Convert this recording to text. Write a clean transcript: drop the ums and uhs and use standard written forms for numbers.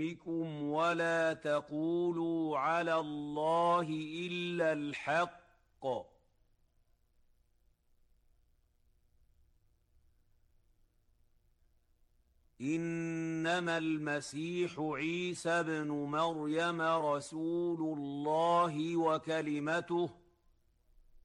بكم ولا تقولوا على الله إلا الحق إنما المسيح عيسى ابن مريم رسول الله وكلمته